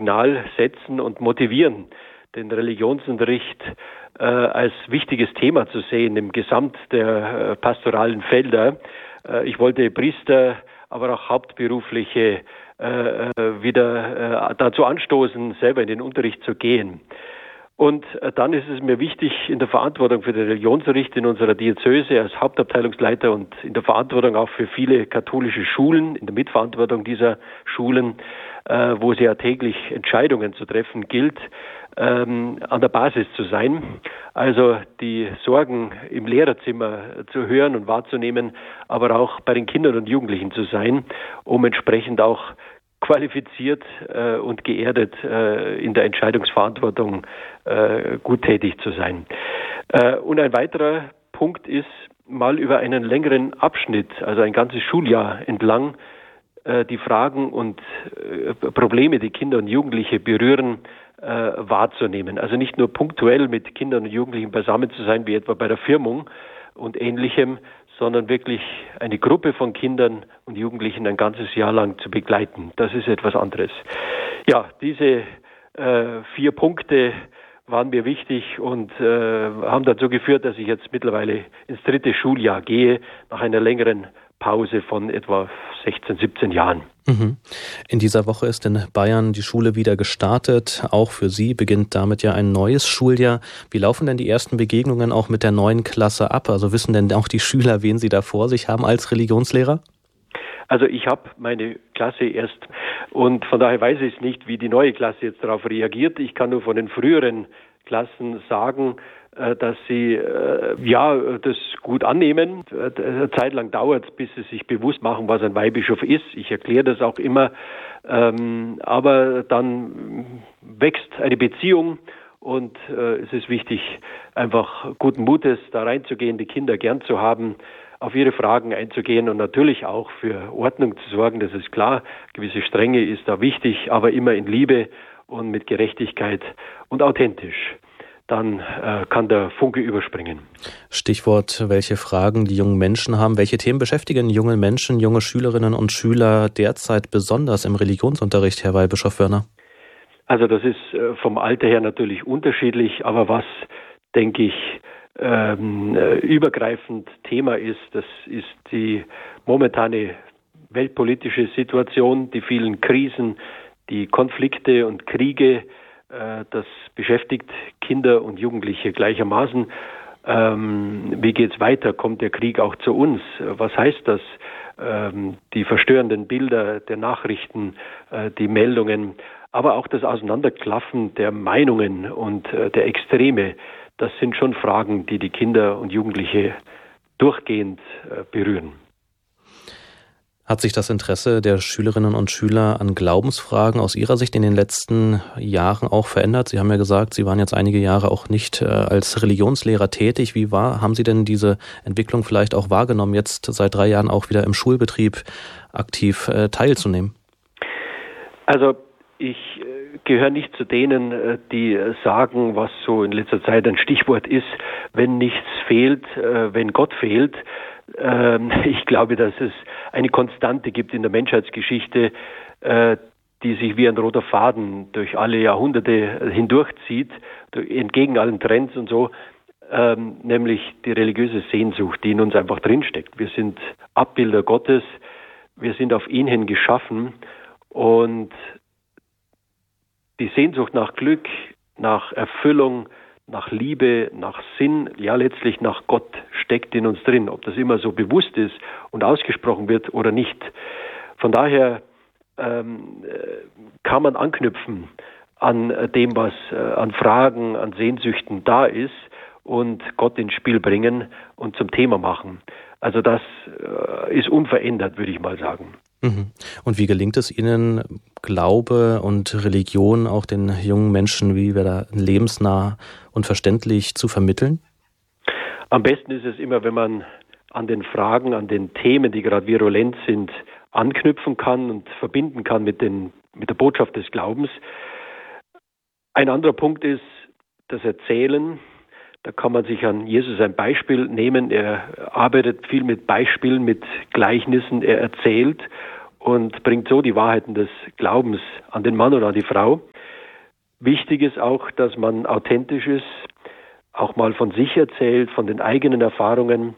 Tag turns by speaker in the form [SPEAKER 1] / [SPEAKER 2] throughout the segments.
[SPEAKER 1] Signal setzen und motivieren, den Religionsunterricht als wichtiges Thema zu sehen im Gesamt der pastoralen Felder. Ich wollte Priester, aber auch Hauptberufliche wieder dazu anstoßen, selber in den Unterricht zu gehen. Und dann ist es mir wichtig, in der Verantwortung für den Religionsunterricht in unserer Diözese als Hauptabteilungsleiter und in der Verantwortung auch für viele katholische Schulen, in der Mitverantwortung dieser Schulen, wo es ja täglich Entscheidungen zu treffen gilt, an der Basis zu sein. Also die Sorgen im Lehrerzimmer zu hören und wahrzunehmen, aber auch bei den Kindern und Jugendlichen zu sein, um entsprechend auch qualifiziert und geerdet in der Entscheidungsverantwortung gut tätig zu sein. Und ein weiterer Punkt ist, mal über einen längeren Abschnitt, also ein ganzes Schuljahr entlang, die Fragen und Probleme, die Kinder und Jugendliche berühren, wahrzunehmen. Also nicht nur punktuell mit Kindern und Jugendlichen beisammen zu sein, wie etwa bei der Firmung und Ähnlichem, sondern wirklich eine Gruppe von Kindern und Jugendlichen ein ganzes Jahr lang zu begleiten. Das ist etwas anderes. Ja, diese 4 Punkte waren mir wichtig und haben dazu geführt, dass ich jetzt mittlerweile ins 3. Schuljahr gehe, nach einer längeren Pause von etwa 16, 17 Jahren.
[SPEAKER 2] In dieser Woche ist in Bayern die Schule wieder gestartet. Auch für Sie beginnt damit ja ein neues Schuljahr. Wie laufen denn die ersten Begegnungen auch mit der neuen Klasse ab? Also wissen denn auch die Schüler, wen sie da vor sich haben als Religionslehrer?
[SPEAKER 1] Also ich habe meine Klasse erst und von daher weiß ich nicht, wie die neue Klasse jetzt darauf reagiert. Ich kann nur von den früheren Klassen sagen, dass sie das gut annehmen. Eine Zeit lang dauert es, bis sie sich bewusst machen, was ein Weihbischof ist. Ich erkläre das auch immer. Aber dann wächst eine Beziehung und es ist wichtig, einfach guten Mutes da reinzugehen, die Kinder gern zu haben, auf ihre Fragen einzugehen und natürlich auch für Ordnung zu sorgen. Das ist klar, gewisse Strenge ist da wichtig, aber immer in Liebe und mit Gerechtigkeit und authentisch. Dann kann der Funke überspringen.
[SPEAKER 2] Stichwort, welche Fragen die jungen Menschen haben. Welche Themen beschäftigen junge Menschen, junge Schülerinnen und Schüler derzeit besonders im Religionsunterricht, Herr Weihbischof Wörner?
[SPEAKER 1] Also das ist vom Alter her natürlich unterschiedlich, aber was, denke ich, übergreifend Thema ist, das ist die momentane weltpolitische Situation, die vielen Krisen, die Konflikte und Kriege. Das beschäftigt Kinder und Jugendliche gleichermaßen. Wie geht's weiter? Kommt der Krieg auch zu uns? Was heißt das? Die verstörenden Bilder der Nachrichten, die Meldungen, aber auch das Auseinanderklaffen der Meinungen und der Extreme, das sind schon Fragen, die die Kinder und Jugendliche durchgehend berühren.
[SPEAKER 2] Hat sich das Interesse der Schülerinnen und Schüler an Glaubensfragen aus Ihrer Sicht in den letzten Jahren auch verändert? Sie haben ja gesagt, Sie waren jetzt einige Jahre auch nicht als Religionslehrer tätig. Haben Sie denn diese Entwicklung vielleicht auch wahrgenommen, jetzt seit 3 Jahren auch wieder im Schulbetrieb aktiv teilzunehmen?
[SPEAKER 1] Also ich gehöre nicht zu denen, die sagen, was so in letzter Zeit ein Stichwort ist, wenn nichts fehlt, wenn Gott fehlt. Ich glaube, dass es eine Konstante gibt in der Menschheitsgeschichte, die sich wie ein roter Faden durch alle Jahrhunderte hindurchzieht, entgegen allen Trends und so, nämlich die religiöse Sehnsucht, die in uns einfach drinsteckt. Wir sind Abbilder Gottes, wir sind auf ihn hin geschaffen und die Sehnsucht nach Glück, nach Erfüllung, nach Liebe, nach Sinn, ja letztlich nach Gott steckt in uns drin, ob das immer so bewusst ist und ausgesprochen wird oder nicht. Von daher kann man anknüpfen an dem, was an Fragen, an Sehnsüchten da ist und Gott ins Spiel bringen und zum Thema machen. Also das ist unverändert, würde ich mal sagen.
[SPEAKER 2] Und wie gelingt es Ihnen, Glaube und Religion auch den jungen Menschen wie wir da lebensnah und verständlich zu vermitteln?
[SPEAKER 1] Am besten ist es immer, wenn man an den Fragen, an den Themen, die gerade virulent sind, anknüpfen kann und verbinden kann mit der Botschaft des Glaubens. Ein anderer Punkt ist das Erzählen. Da kann man sich an Jesus ein Beispiel nehmen. Er arbeitet viel mit Beispielen, mit Gleichnissen. Er erzählt und bringt so die Wahrheiten des Glaubens an den Mann oder an die Frau. Wichtig ist auch, dass man authentisch ist, auch mal von sich erzählt, von den eigenen Erfahrungen.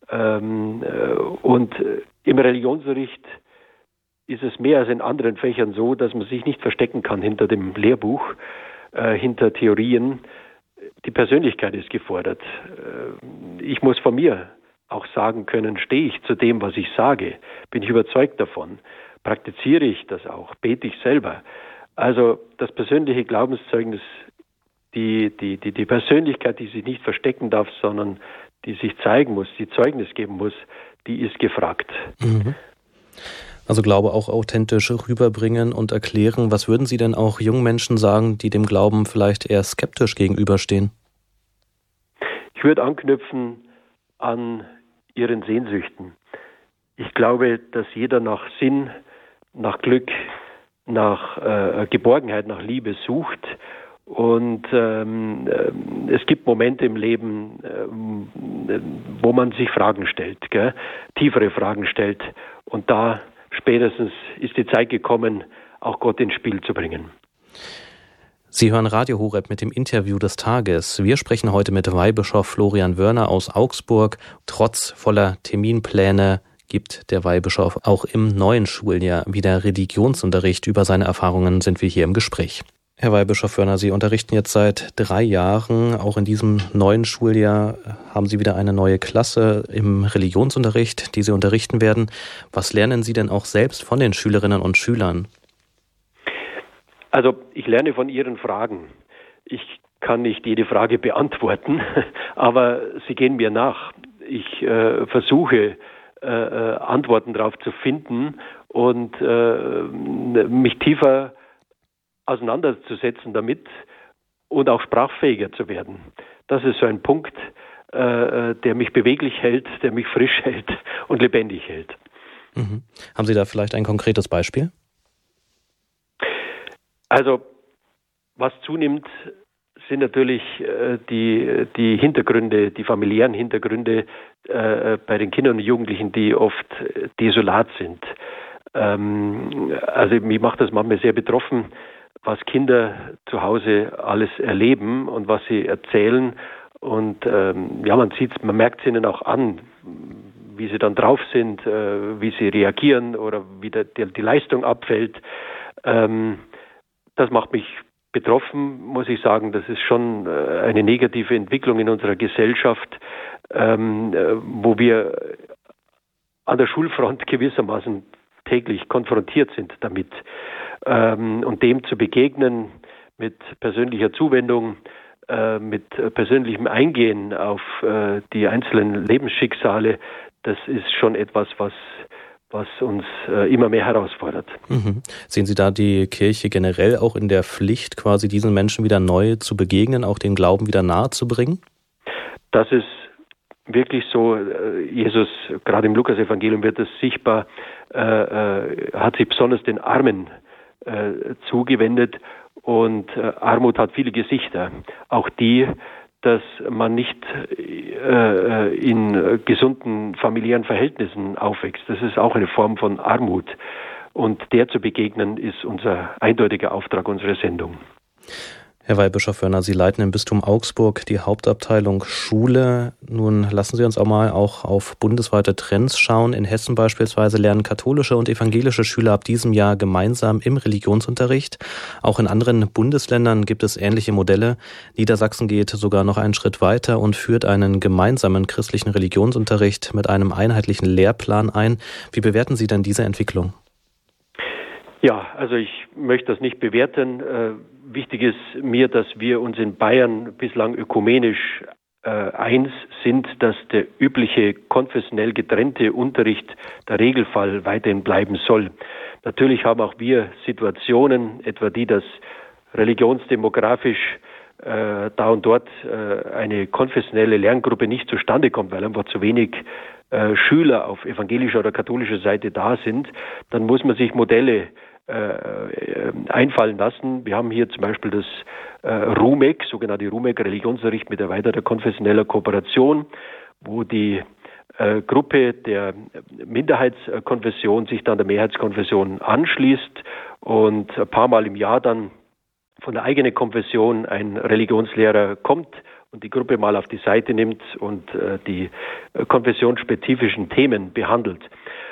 [SPEAKER 1] Und im Religionsunterricht ist es mehr als in anderen Fächern so, dass man sich nicht verstecken kann hinter dem Lehrbuch, hinter Theorien. Die Persönlichkeit ist gefordert. Ich muss von mir auch sagen können, stehe ich zu dem, was ich sage? Bin ich überzeugt davon? Praktiziere ich das auch? Bete ich selber? Also das persönliche Glaubenszeugnis, die Persönlichkeit, die sich nicht verstecken darf, sondern die sich zeigen muss, die Zeugnis geben muss, die ist gefragt.
[SPEAKER 2] Mhm. Also Glaube auch authentisch rüberbringen und erklären. Was würden Sie denn auch jungen Menschen sagen, die dem Glauben vielleicht eher skeptisch gegenüberstehen?
[SPEAKER 1] Ich würde anknüpfen an ihren Sehnsüchten. Ich glaube, dass jeder nach Sinn, nach Glück, nach Geborgenheit, nach Liebe sucht. Und es gibt Momente im Leben, wo man sich Fragen stellt, tiefere Fragen stellt. Und da spätestens ist die Zeit gekommen, auch Gott ins Spiel zu bringen.
[SPEAKER 2] Sie hören Radio Horeb mit dem Interview des Tages. Wir sprechen heute mit Weihbischof Florian Wörner aus Augsburg. Trotz voller Terminpläne gibt der Weihbischof auch im neuen Schuljahr wieder Religionsunterricht. Über seine Erfahrungen sind wir hier im Gespräch. Herr Weihbischof Wörner, Sie unterrichten jetzt seit 3 Jahren. Auch in diesem neuen Schuljahr haben Sie wieder eine neue Klasse im Religionsunterricht, die Sie unterrichten werden. Was lernen Sie denn auch selbst von den Schülerinnen und Schülern?
[SPEAKER 1] Also ich lerne von Ihren Fragen. Ich kann nicht jede Frage beantworten, aber sie gehen mir nach. Ich versuche, Antworten darauf zu finden und mich tiefer auseinanderzusetzen damit und auch sprachfähiger zu werden. Das ist so ein Punkt, der mich beweglich hält, der mich frisch hält und lebendig hält.
[SPEAKER 2] Mhm. Haben Sie da vielleicht ein konkretes Beispiel?
[SPEAKER 1] Also, was zunimmt, sind natürlich die Hintergründe, die familiären Hintergründe bei den Kindern und Jugendlichen, die oft desolat sind. Also mich macht das manchmal sehr betroffen, was Kinder zu Hause alles erleben und was sie erzählen. Und man merkt es ihnen auch an, wie sie dann drauf sind, wie sie reagieren oder wie die Leistung abfällt. Das macht mich betroffen, muss ich sagen. Das ist schon eine negative Entwicklung in unserer Gesellschaft, wo wir an der Schulfront gewissermaßen täglich konfrontiert sind damit. Und dem zu begegnen mit persönlicher Zuwendung, mit persönlichem Eingehen auf die einzelnen Lebensschicksale, das ist schon etwas, was uns immer mehr herausfordert.
[SPEAKER 2] Mhm. Sehen Sie da die Kirche generell auch in der Pflicht, quasi diesen Menschen wieder neu zu begegnen, auch den Glauben wieder nahe zu bringen?
[SPEAKER 1] Das ist wirklich so. Jesus, gerade im Lukas-Evangelium wird es sichtbar, hat sich besonders den Armen zugewendet und Armut hat viele Gesichter. Auch die, dass man nicht in gesunden familiären Verhältnissen aufwächst. Das ist auch eine Form von Armut. Und der zu begegnen, ist unser eindeutiger Auftrag, unsere Sendung.
[SPEAKER 2] Herr Weihbischof Wörner, Sie leiten im Bistum Augsburg die Hauptabteilung Schule. Nun lassen Sie uns auch mal auf bundesweite Trends schauen. In Hessen beispielsweise lernen katholische und evangelische Schüler ab diesem Jahr gemeinsam im Religionsunterricht. Auch in anderen Bundesländern gibt es ähnliche Modelle. Niedersachsen geht sogar noch einen Schritt weiter und führt einen gemeinsamen christlichen Religionsunterricht mit einem einheitlichen Lehrplan ein. Wie bewerten Sie denn diese Entwicklung?
[SPEAKER 1] Ja, also ich möchte das nicht bewerten. Wichtig ist mir, dass wir uns in Bayern bislang ökumenisch eins sind, dass der übliche konfessionell getrennte Unterricht der Regelfall weiterhin bleiben soll. Natürlich haben auch wir Situationen, etwa die, dass religionsdemografisch da und dort eine konfessionelle Lerngruppe nicht zustande kommt, weil einfach zu wenig Schüler auf evangelischer oder katholischer Seite da sind. Dann muss man sich Modelle einfallen lassen. Wir haben hier zum Beispiel das RUMEC, sogenannte RUMEC, Religionsunterricht mit erweiterter konfessioneller Kooperation, wo die Gruppe der Minderheitskonfession sich dann der Mehrheitskonfession anschließt und ein paar Mal im Jahr dann von der eigenen Konfession ein Religionslehrer kommt und die Gruppe mal auf die Seite nimmt und die konfessionsspezifischen Themen behandelt.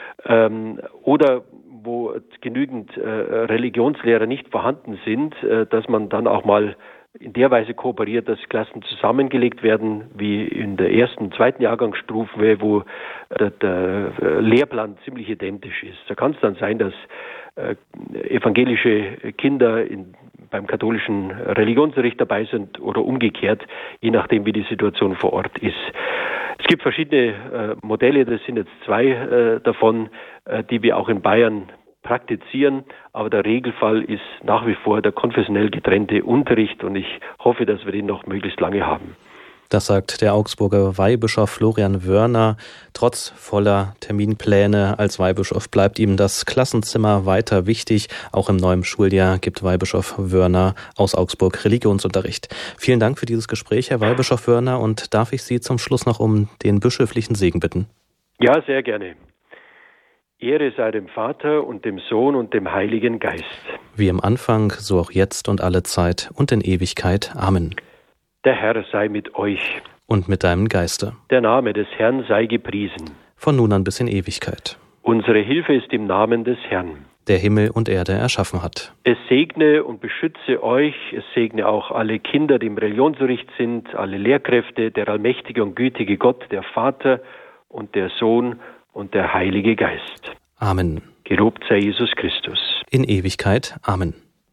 [SPEAKER 1] Oder wo genügend Religionslehrer nicht vorhanden sind, dass man dann auch mal in der Weise kooperiert, dass Klassen zusammengelegt werden, wie in der ersten, zweiten Jahrgangsstufe, wo der Lehrplan ziemlich identisch ist. Da kann es dann sein, dass evangelische Kinder beim katholischen Religionsunterricht dabei sind oder umgekehrt, je nachdem, wie die Situation vor Ort ist. Es gibt verschiedene Modelle, das sind jetzt 2 davon, die wir auch in Bayern praktizieren, aber der Regelfall ist nach wie vor der konfessionell getrennte Unterricht und ich hoffe, dass wir den noch möglichst lange haben.
[SPEAKER 2] Das sagt der Augsburger Weihbischof Florian Wörner. Trotz voller Terminpläne als Weihbischof bleibt ihm das Klassenzimmer weiter wichtig. Auch im neuen Schuljahr gibt Weihbischof Wörner aus Augsburg Religionsunterricht. Vielen Dank für dieses Gespräch, Herr Weihbischof Wörner. Und darf ich Sie zum Schluss noch um den bischöflichen Segen bitten?
[SPEAKER 1] Ja, sehr gerne. Ehre sei dem Vater und dem Sohn und dem Heiligen Geist.
[SPEAKER 2] Wie im Anfang, so auch jetzt und alle Zeit und in Ewigkeit. Amen.
[SPEAKER 1] Der Herr sei mit euch.
[SPEAKER 2] Und mit deinem Geiste.
[SPEAKER 1] Der Name des Herrn sei gepriesen.
[SPEAKER 2] Von nun an bis in Ewigkeit.
[SPEAKER 1] Unsere Hilfe ist im Namen des Herrn,
[SPEAKER 2] der Himmel und Erde erschaffen hat.
[SPEAKER 1] Es segne und beschütze euch, es segne auch alle Kinder, die im Religionsunterricht sind, alle Lehrkräfte, der allmächtige und gütige Gott, der Vater und der Sohn und der Heilige Geist.
[SPEAKER 2] Amen.
[SPEAKER 1] Gelobt sei Jesus Christus.
[SPEAKER 2] In Ewigkeit. Amen.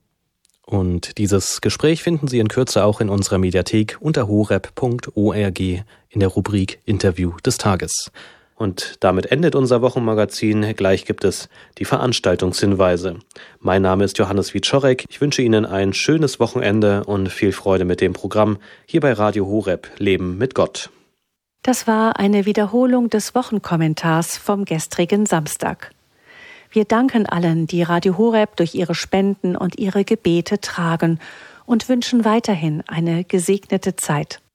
[SPEAKER 2] Und dieses Gespräch finden Sie in Kürze auch in unserer Mediathek unter horeb.org in der Rubrik Interview des Tages. Und damit endet unser Wochenmagazin. Gleich gibt es die Veranstaltungshinweise. Mein Name ist Johannes Wieczorek. Ich wünsche Ihnen ein schönes Wochenende und viel Freude mit dem Programm hier bei Radio Horeb Leben mit Gott.
[SPEAKER 3] Das war eine Wiederholung des Wochenkommentars vom gestrigen Samstag. Wir danken allen, die Radio Horeb durch ihre Spenden und ihre Gebete tragen und wünschen weiterhin eine gesegnete Zeit.